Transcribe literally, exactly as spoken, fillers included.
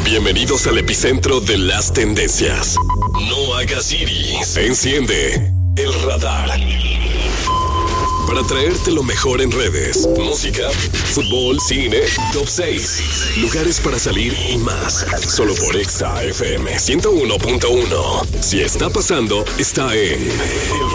Bienvenidos al epicentro de las tendencias. No hagas iris. Enciende el radar para traerte lo mejor en redes, música, fútbol, cine, top seis, lugares para salir y más. Solo por Exa F M ciento uno punto uno. Si está pasando, está en el